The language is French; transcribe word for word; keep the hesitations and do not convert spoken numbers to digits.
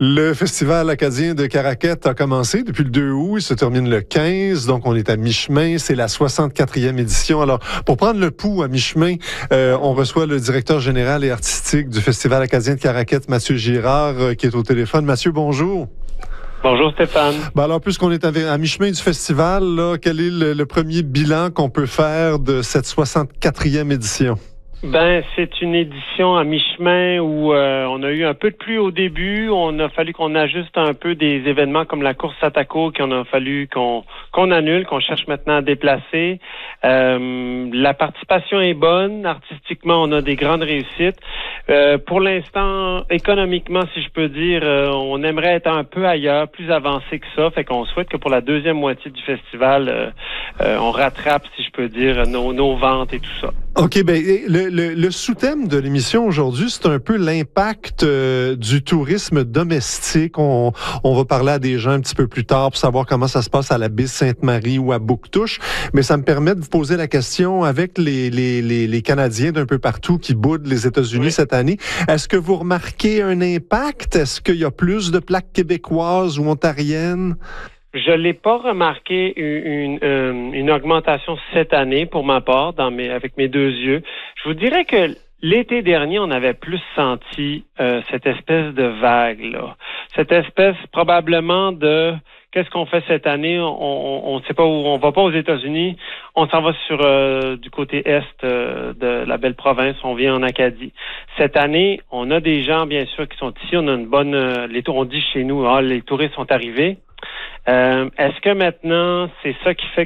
Le Festival acadien de Caraquet a commencé depuis le deux août. Il se termine le quinze, donc on est à mi-chemin. C'est la soixante-quatrième édition. Alors, pour prendre le pouls à mi-chemin, euh, on reçoit le directeur général et artistique du Festival acadien de Caraquet, Mathieu Girard, euh, qui est au téléphone. Mathieu, bonjour. Bonjour Stéphane. Ben alors, puisqu'on est à mi-chemin du festival, là, quel est le, le premier bilan qu'on peut faire de cette soixante-quatrième édition? Ben, c'est une édition à mi-chemin où euh, on a eu un peu de pluie au début. On a fallu qu'on ajuste un peu des événements comme la course Satako qu'on a fallu qu'on qu'on annule, qu'on cherche maintenant à déplacer. Euh, la participation est bonne. Artistiquement, on a des grandes réussites. Euh, pour l'instant, économiquement, si je peux dire, euh, on aimerait être un peu ailleurs, plus avancé que ça. Fait qu'on souhaite que pour la deuxième moitié du festival, euh, euh, on rattrape, si je peux dire, nos, nos ventes et tout ça. OK, ben le, le, le sous-thème de l'émission aujourd'hui, c'est un peu l'impact euh, du tourisme domestique. On, on va parler à des gens un petit peu plus tard pour savoir comment ça se passe à la Baie-Sainte-Marie ou à Bouctouche. Mais ça me permet de vous poser la question avec les, les, les, les Canadiens d'un peu partout qui boudent les États-Unis oui. cette année. Est-ce que vous remarquez un impact? Est-ce qu'il y a plus de plaques québécoises ou ontariennes? Je l'ai pas remarqué une, une, une augmentation cette année pour ma part, dans mes, avec mes deux yeux. Je vous dirais que l'été dernier, on avait plus senti euh, cette espèce de vague-là. Cette espèce probablement de qu'est-ce qu'on fait cette année? On ne sait pas où, on va pas aux États-Unis. On s'en va sur euh, du côté est euh, de la belle province. On vient en Acadie. Cette année, on a des gens bien sûr qui sont ici. On a une bonne. Euh, les, on dit chez nous, ah, les touristes sont arrivés. Euh, est-ce que maintenant, c'est ça qui fait